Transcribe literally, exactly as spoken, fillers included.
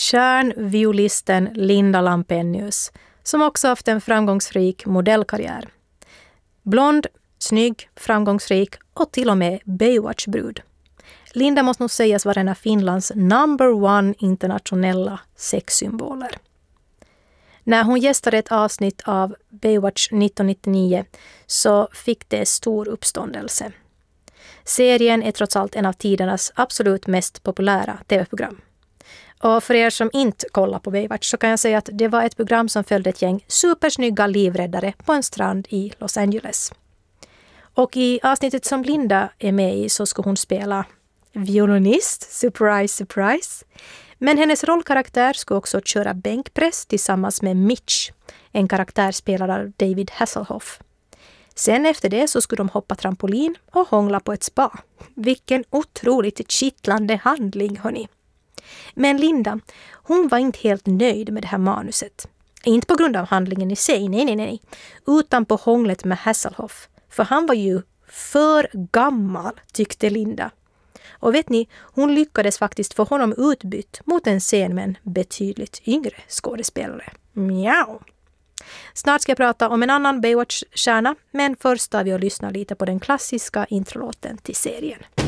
kärnviolisten Linda Lampenius, som också haft en framgångsrik modellkarriär. Blond, snygg, framgångsrik och till och med Baywatch-brud. Linda måste nog sägas vara en av Finlands number one internationella sexsymboler. När hon gästade ett avsnitt av Baywatch nittonhundranittionio så fick det stor uppståndelse. Serien är trots allt en av tidernas absolut mest populära tv-program. Och för er som inte kollar på Baywatch så kan jag säga att det var ett program som följde ett gäng supersnygga livräddare på en strand i Los Angeles. Och i avsnittet som Linda är med i så ska hon spela violinist, surprise, surprise. Men hennes rollkaraktär ska också köra bänkpress tillsammans med Mitch, en karaktär spelad av David Hasselhoff. Sen efter det så skulle de hoppa trampolin och hångla på ett spa. Vilken otroligt kittlande handling, hörni. Men Linda, hon var inte helt nöjd med det här manuset. Inte på grund av handlingen i sig, nej, nej, nej. Utan på hånglet med Hasselhoff. För han var ju för gammal, tyckte Linda. Och vet ni, hon lyckades faktiskt få honom utbytt mot en scen med en betydligt yngre skådespelare. Mjau! Snart ska jag prata om en annan Baywatch-stjärna, men först tar vi och lyssnar lite på den klassiska introlåten till serien.